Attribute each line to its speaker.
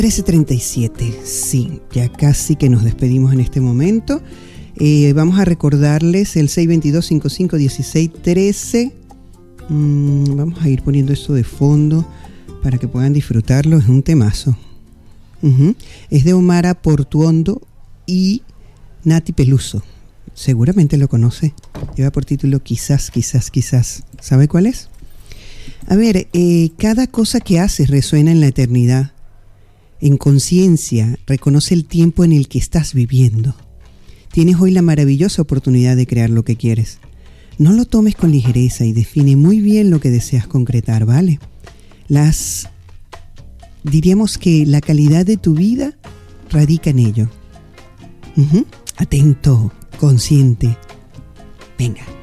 Speaker 1: 13:37, sí, ya casi que nos despedimos en este momento. Vamos a recordarles el 622-551613. Vamos a ir poniendo esto de fondo para que puedan disfrutarlo. Es un temazo. Es de Omara Portuondo y Nati Peluso. Seguramente lo conoce. Lleva por título Quizás. ¿Sabe cuál es? A ver, cada cosa que haces resuena en la eternidad. En conciencia, reconoce el tiempo en el que estás viviendo. Tienes hoy la maravillosa oportunidad de crear lo que quieres. No lo tomes con ligereza y define muy bien lo que deseas concretar, ¿vale? Diríamos que la calidad de tu vida radica en ello. Atento, consciente. Venga.